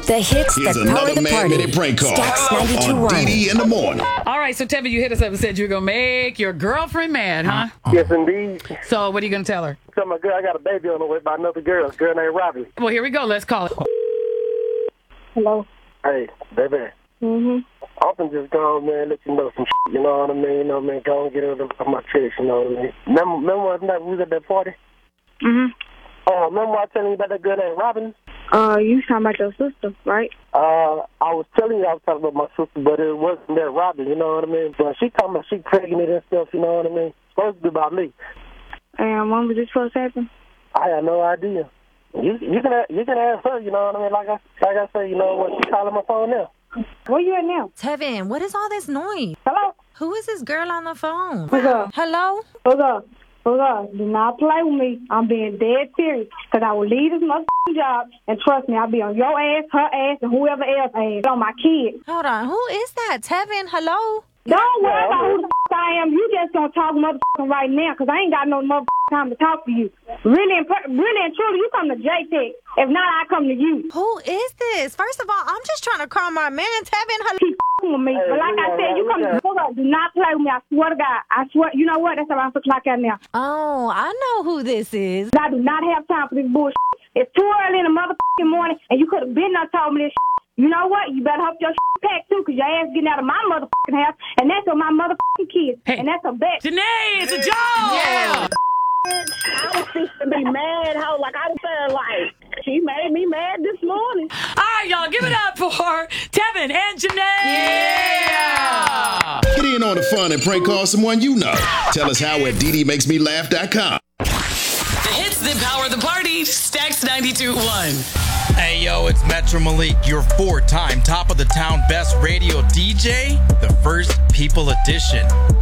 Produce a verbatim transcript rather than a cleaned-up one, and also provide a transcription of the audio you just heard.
The hits Here's that power another the Man party. Minute prank call Stacks ninety-two on one. D D in the morning. All right, so Tevin, you hit us up and said you were going to make your girlfriend mad, huh? Yes, indeed. So what are you going to tell her? Tell my girl I got a baby on the way by another girl. Girl named Robbie. Well, here we go. Let's call it. Hello. Hey, baby. Mhm. Often just go on, man, let you know some shit, you know what I mean? You know what I mean? Go and get it off my chest, you know what I mean? Remember, remember one night we was at that party? Mhm. Oh, remember I was telling you about that girl named Robin? Uh, you talking about your sister, right? Uh, I was telling you I was talking about my sister, but it wasn't that Robin, you know what I mean? But she talking about she pregnant and stuff, you know what I mean? Supposed to be about me. And when was this supposed to happen? I had no idea. You you can you can ask her, you know what I mean? Like I like I say, you know what? She calling my phone now. Where you at now? Tevin, what is all this noise? Hello. Who is this girl on the phone? What's up? Hello? Hold up. Hold up. Do not play with me. I'm being dead serious. Because I will leave this motherfucking job. And trust me, I'll be on your ass, her ass, and whoever else ass. On my kids. Hold on. Who is that? Tevin, hello? Don't worry about who the f*** I am. You just gonna talk motherfucking right now. Because I ain't got no motherfucking time to talk to you. Really and, really and truly, you come to J-Tech. If not, I come to you. Who is this? First of all, I'm just trying to call my man. Tevin, hello? Keep f***ing with me. Hey, but like we I got- said, you we come to got- hold up. Do not play with me. I swear to God. I swear. You know what? That's how I'm supposed to like that now. Oh, I know who this is. I do not have time for this bullshit. It's too early in the motherfucking morning, and you could have been there told me this shit. You know what? You better hope your shit packed too, because your ass getting out of my motherfucking house, and that's on my motherfucking kids. Hey. And that's a bet. Janae, it's a joke! Yeah. I was fixing to be mad, how like I said, like she made me mad this morning. All right, y'all, give it up for Tevin and Janae! Yeah! Get in on the fun and prank call someone you know. Tell us how at D D makes me laugh dot com. The hits that power the party. Stacks ninety-two point one. Hey yo, it's Metro Malik, your four-time top of the town best radio D J, the First People Edition.